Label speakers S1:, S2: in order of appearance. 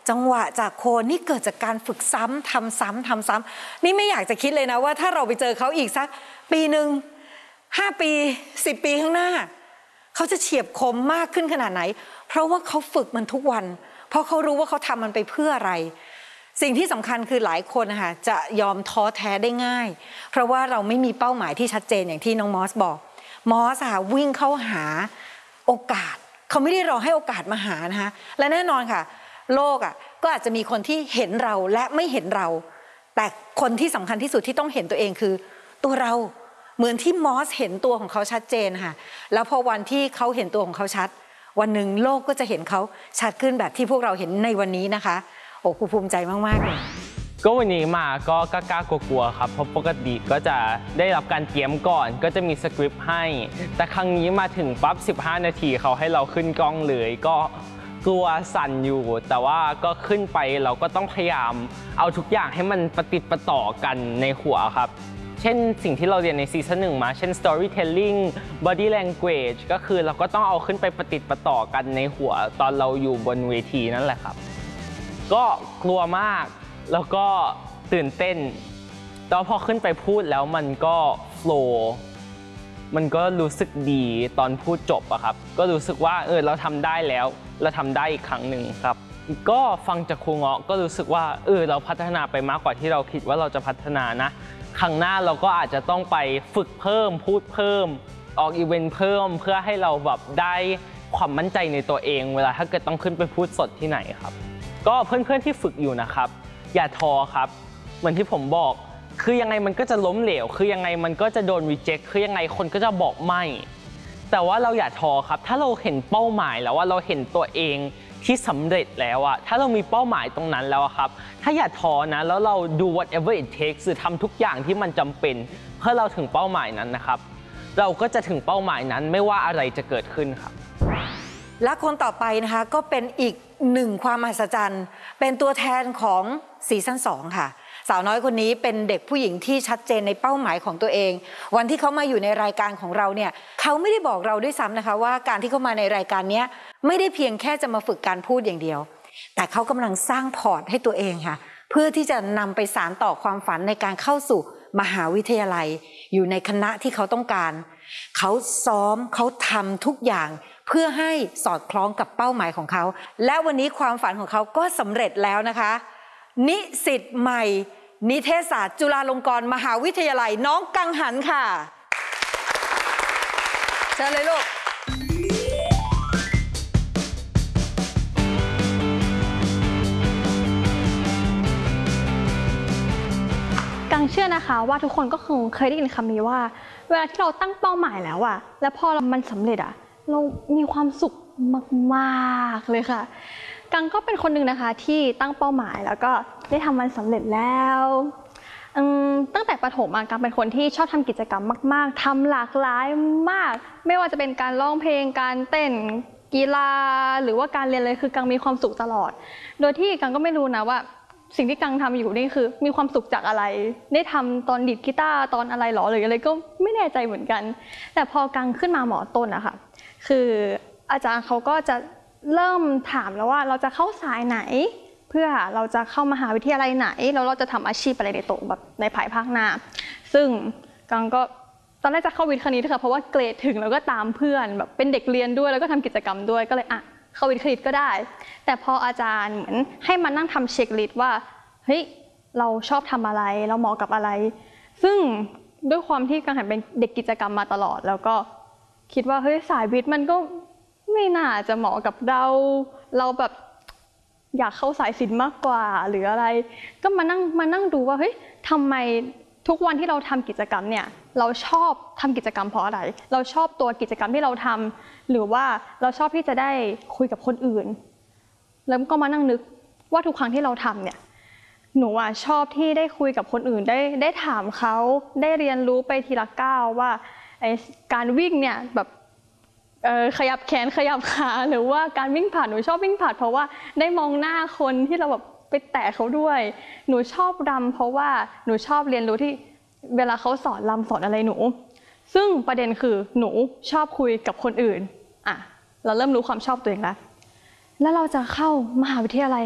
S1: จังหวะจากโคนนี่เกิดจากการฝึกซ้ำทำซ้ำนี่ไม่อยากจะคิดเลยนะว่าถ้าเราไปเจอเขาอีกสักปีหนึ่ง5 ปี10 ปีข้างหน้าเขาจะเฉียบคมมากขึ้นขนาดไหนเพราะว่าเขาฝึกมันทุกวันเพราะเขารู้ว่าเขาทำมันไปเพื่ออะไรสิ่งที่สำคัญคือหลายคนนะคะจะยอมท้อแท้ได้ง่ายเพราะว่าเราไม่มีเป้าหมายที่ชัดเจนอย่างที่น้องมอสบอกมอสค่ะวิ่งเข้าหาโอกาสเขาไม่ได้รอให้โอกาสมาหานะคะและแน่นอนค่ะโลกก็อาจจะมีคนที่เห็นเราและไม่เห็นเราแต่คนที่สำคัญที่สุดที่ต้องเห็นตัวเองคือตัวเราเหมือนที่มอสเห็นตัวของเขาชัดเจนค่ะแล้วพอวันที่เขาเห็นตัวของเขาชัดวันหนึ่งโลกก็จะเห็นเขาชัดขึ้นแบบที่พวกเราเห็นในวันนี้นะคะโอ้ครูภูมิใจมากๆเลย
S2: ก็วันนี้มาก็กล้ากลัวๆครับเพราะปกติก็จะได้รับการเตรียมก่อนก็จะมีสคริปต์ให้แต่ครั้งนี้มาถึงปั๊บ15 นาทีเขาให้เราขึ้นกล้องเลยก็กลัวสั่นอยู่แต่ว่าก็ขึ้นไปเราก็ต้องพยายามเอาทุกอย่างให้มันประติดประต่อกันในหัวครับเช่นสิ่งที่เราเรียนในซีซั่น 1มาเช่น storytelling body language ก็คือเราก็ต้องเอาขึ้นไปประติดประต่อกันในหัวตอนเราอยู่บนเวทีนั่นแหละครับก็กลัวมากแล้วก็ตื่นเต้นแต่พอขึ้นไปพูดแล้วมันก็โฟลว์มันก็รู้สึกดีตอนพูดจบอะครับก็รู้สึกว่าเราทำได้แล้วเราทำได้อีกครั้งหนึ่งครับก็ฟังจากครูเงาะก็รู้สึกว่าเราพัฒนาไปมากกว่าที่เราคิดว่าเราจะพัฒนานะครั้งหน้าเราก็อาจจะต้องไปฝึกเพิ่มพูดเพิ่มออกอีเวนต์เพิ่มเพื่อให้เราแบบได้ความมั่นใจในตัวเองเวลาถ้าเกิดต้องขึ้นไปพูดสดที่ไหนครับก็เพื่อนๆที่ฝึกอยู่นะครับอย่าท้อครับเหมือนที่ผมบอกคือยังไงมันก็จะล้มเหลวคือยังไงมันก็จะโดน reject คือยังไงคนก็จะบอกไม่แต่ว่าเราอย่าท้อครับถ้าเราเห็นเป้าหมายแล้วว่าเราเห็นตัวเองที่สำเร็จแล้วอะถ้าเรามีเป้าหมายตรงนั้นแล้วครับถ้าอย่าท้อนะแล้วเราดู whatever it takes คือทำทุกอย่างที่มันจำเป็นเพื่อเราถึงเป้าหมายนั้นนะครับเราก็จะถึงเป้าหมายนั้นไม่ว่าอะไรจะเกิดขึ้นครับ
S1: และคนต่อไปนะคะก็เป็นอีกหนึ่งความมหัศจรรย์เป็นตัวแทนของซีซั่น 2ค่ะสาวน้อยคนนี้เป็นเด็กผู้หญิงที่ชัดเจนในเป้าหมายของตัวเองวันที่เขามาอยู่ในรายการของเราเนี่ยเขาไม่ได้บอกเราด้วยซ้ำนะคะว่าการที่เขามาในรายการนี้ไม่ได้เพียงแค่จะมาฝึกการพูดอย่างเดียวแต่เขากำลังสร้างพอร์ตให้ตัวเองค่ะเพื่อที่จะนำไปสานต่อความฝันในการเข้าสู่มหาวิทยาลัยอยู่ในคณะที่เขาต้องการเขาซ้อมเขาทำทุกอย่างเพื่อให้สอดคล้องกับเป้าหมายของเขาและวันนี้ความฝันของเขาก็สำเร็จแล้วนะคะนิสิตใหม่นิเทศศาสตร์จุฬาลงกรณ์มหาวิทยาลัยน้องกังหันค่ะเชิญเลยลูก
S3: กังเชื่อนะคะว่าทุกคนก็คงเคยได้ยินคำนี้ว่าเวลาที่เราตั้งเป้าหมายแล้วแล้วพอมันสำเร็จเรามีความสุขมากๆเลยค่ะกังก็เป็นคนหนึ่งนะคะที่ตั้งเป้าหมายแล้วก็ได้ทำมันสำเร็จแล้วตั้งแต่ประถมกังเป็นคนที่ชอบทำกิจกรรมมากๆทำหลากหลายมากไม่ว่าจะเป็นการร้องเพลงการเต้นกีฬาหรือว่าการเรียนเลยคือกังมีความสุขตลอดโดยที่กังก็ไม่รู้นะว่าสิ่งที่กังทำอยู่นี่คือมีความสุขจากอะไรได้ทำตอนดีดกีตาร์ตอนอะไรหรอหรืออะไรก็ไม่แน่ใจเหมือนกันแต่พอกังขึ้นมาหมอต้นนะคะคืออาจารย์เขาก็จะเริ่มถามแล้วว่าเราจะเข้าสายไหนเพื่อเราจะเข้ามหาวิทยาลัยไหนแล้วเราจะทำอาชีพอะไรในโตแบบในภายภาคหน้าซึ่งกังก็ตอนแรกจะเข้าวิทย์คณิตค่ะเพราะว่าเกรดถึงแล้วก็ตามเพื่อนแบบเป็นเด็กเรียนด้วยแล้วก็ทำกิจกรรมด้วยก็เลยเข้าวิทย์คณิตก็ได้แต่พออาจารย์เหมือนให้มานั่งทำเช็คลิสต์ว่าเฮ้ยเราชอบทำอะไรเราเหมาะกับอะไรซึ่งด้วยความที่กังหันเป็นเด็กกิจกรรมมาตลอดแล้วก็คิดว่าเฮ้ยสายวิทย์มันก็ไม่น่าจะเหมาะกับเราแบบอยากเข้าสายศิลป์มากกว่าหรืออะไรก็มานั่งดูว่าเฮ้ยทำไมทุกวันที่เราทำกิจกรรมเนี่ยเราชอบทำกิจกรรมเพราะอะไรเราชอบตัวกิจกรรมที่เราทำหรือว่าเราชอบที่จะได้คุยกับคนอื่นแล้วก็มานั่งนึกว่าทุกครั้งที่เราทำเนี่ยหนูชอบที่ได้คุยกับคนอื่นได้ถามเขาได้เรียนรู้ไปทีละก้าวว่าการวิ่งเนี่ยแบบขยับแขนขยับขาหรือว่าการวิ่งผ่านหนูชอบวิ่งผ่านเพราะว่าได้มองหน้าคนที่เราแบบไปแตะเขาด้วยหนูชอบรำเพราะว่าหนูชอบเรียนรู้ที่เวลาเขาสอนรำสอนอะไรหนูซึ่งประเด็นคือหนูชอบคุยกับคนอื่นเราเริ่มรู้ความชอบตัวเองแล้วเราจะเข้ามหาวิทยาลัย